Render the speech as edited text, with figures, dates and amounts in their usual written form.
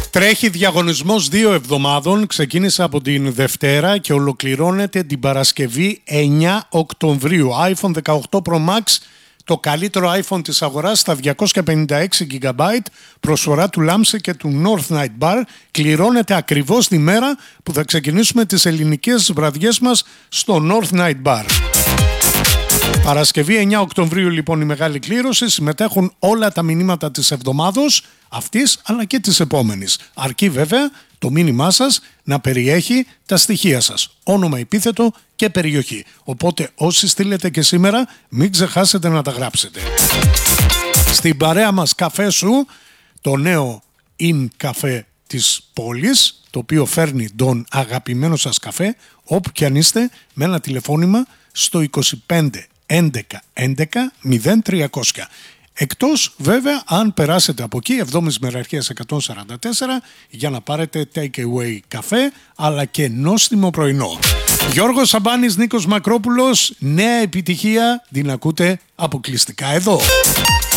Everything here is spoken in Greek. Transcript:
Τρέχει διαγωνισμός 2 εβδομάδων, ξεκίνησε από την Δευτέρα και ολοκληρώνεται την Παρασκευή 9 Οκτωβρίου. iPhone 18 Pro Max, το καλύτερο iPhone της αγοράς στα 256 GB, προσφορά του Lamse και του North Night Bar, κληρώνεται ακριβώς τη μέρα που θα ξεκινήσουμε τις ελληνικές βραδιές μας στο North Night Bar. Παρασκευή 9 Οκτωβρίου λοιπόν η μεγάλη κλήρωση, συμμετέχουν όλα τα μηνύματα της εβδομάδος αυτής αλλά και της επόμενης. Αρκεί βέβαια το μήνυμά σας να περιέχει τα στοιχεία σας, όνομα, επίθετο και περιοχή. Οπότε όσοι στείλετε και σήμερα μην ξεχάσετε να τα γράψετε. Στην παρέα μας Καφέ Σου, το νέο in καφέ της πόλης, το οποίο φέρνει τον αγαπημένο σας καφέ όπου και αν είστε, με ένα τηλεφώνημα στο 25 11 11 0300. Εκτός βέβαια αν περάσετε από εκεί 7ης Μεραρχίας 144 για να πάρετε take away καφέ αλλά και νόστιμο πρωινό. Γιώργος Σαμπάνης, Νίκος Μακρόπουλος, νέα επιτυχία την ακούτε αποκλειστικά εδώ.